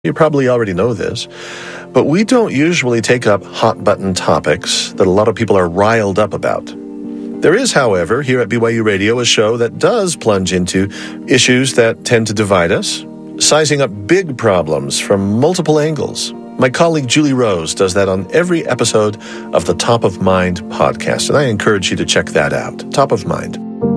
You probably already know this, but we don't usually take up hot-button topics that a lot of people are riled up about. There is, however, here at BYU Radio, a show that does plunge into issues that tend to divide us, sizing up big problems from multiple angles. My colleague Julie Rose does that on every episode of the Top of Mind podcast, and I encourage you to check that out, Top of Mind.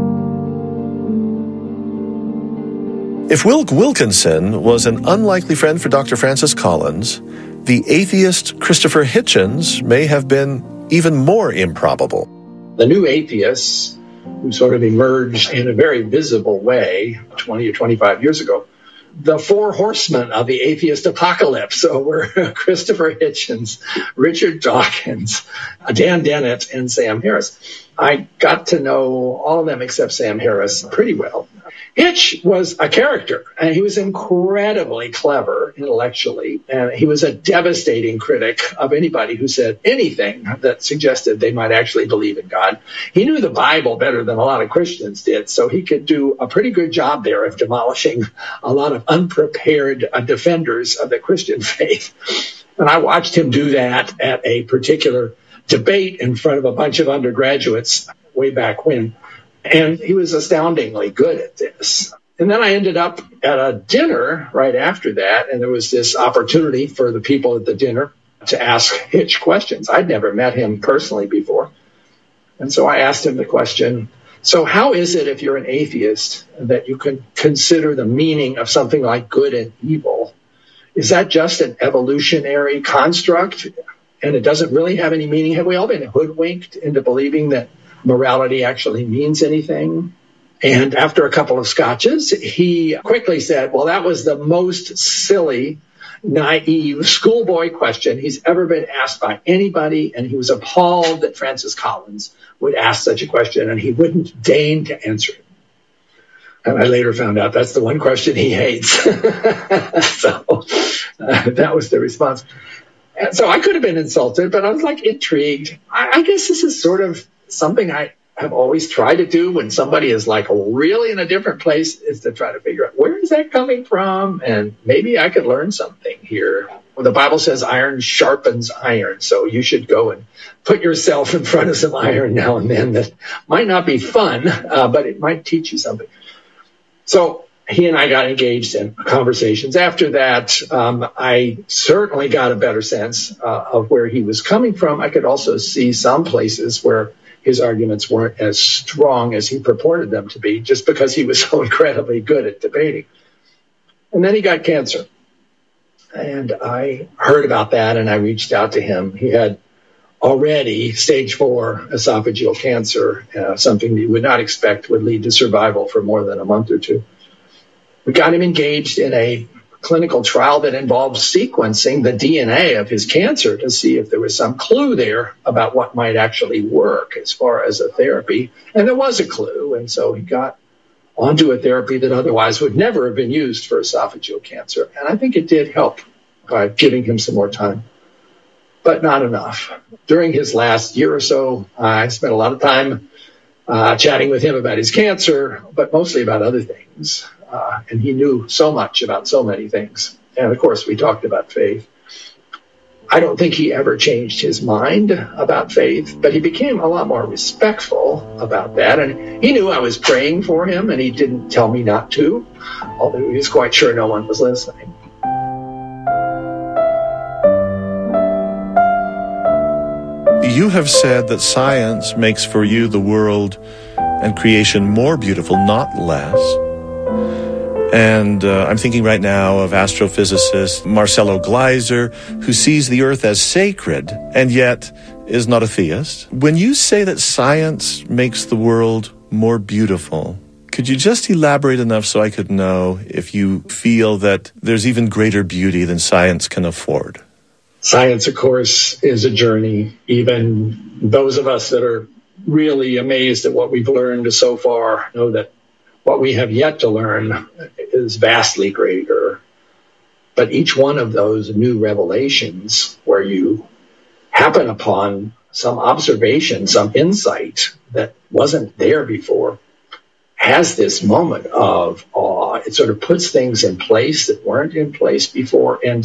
If Will Wilkinson was an unlikely friend for Dr. Francis Collins, the atheist Christopher Hitchens may have been even more improbable. The new atheists, who sort of emerged in a very visible way 20 or 25 years ago, the four horsemen of the atheist apocalypse were Christopher Hitchens, Richard Dawkins, Dan Dennett, and Sam Harris. I got to know all of them except Sam Harris pretty well. Hitch was a character, and he was incredibly clever intellectually, and he was a devastating critic of anybody who said anything that suggested they might actually believe in God. He knew the Bible better than a lot of Christians did, so he could do a pretty good job there of demolishing a lot of unprepared defenders of the Christian faith. And I watched him do that at a particular debate in front of a bunch of undergraduates way back when. And he was astoundingly good at this. And then I ended up at a dinner right after that, and there was this opportunity for the people at the dinner to ask Hitch questions. I'd never met him personally before. And so I asked him the question, so how is it if you're an atheist that you can consider the meaning of something like good and evil? Is that just an evolutionary construct and it doesn't really have any meaning? Have we all been hoodwinked into believing that morality actually means anything? And after a couple of scotches, he quickly said, well, that was the most silly, naive schoolboy question he's ever been asked by anybody. And he was appalled that Francis Collins would ask such a question, and he wouldn't deign to answer it. And I later found out that's the one question he hates. So that was the response. And so I could have been insulted, but I was intrigued. I guess this is sort of something I have always tried to do when somebody is really in a different place, is to try to figure out where is that coming from, and maybe I could learn something here. Well, the Bible says iron sharpens iron, so you should go and put yourself in front of some iron now and then. That might not be fun, but it might teach you something. So he and I got engaged in conversations. After that, I certainly got a better sense of where he was coming from. I could also see some places where his arguments weren't as strong as he purported them to be, just because he was so incredibly good at debating. And then he got cancer. And I heard about that, and I reached out to him. He had already stage 4 esophageal cancer, something that you would not expect would lead to survival for more than a month or two. We got him engaged in a clinical trial that involved sequencing the DNA of his cancer to see if there was some clue there about what might actually work as far as a therapy. And there was a clue. And so he got onto a therapy that otherwise would never have been used for esophageal cancer. And I think it did help by giving him some more time, but not enough. During his last year or so, I spent a lot of time chatting with him about his cancer, but mostly about other things. And he knew so much about so many things. And of course, we talked about faith. I don't think he ever changed his mind about faith, but he became a lot more respectful about that. And he knew I was praying for him, and he didn't tell me not to, although he was quite sure no one was listening. You have said that science makes for you the world and creation more beautiful, not less. And I'm thinking right now of astrophysicist Marcelo Gleiser, who sees the earth as sacred and yet is not a theist. When you say that science makes the world more beautiful, could you just elaborate enough so I could know if you feel that there's even greater beauty than science can afford? Science, of course, is a journey. Even those of us that are really amazed at what we've learned so far know that what we have yet to learn is vastly greater. But each one of those new revelations where you happen upon some observation, some insight that wasn't there before, has this moment of awe it sort of puts things in place that weren't in place before. And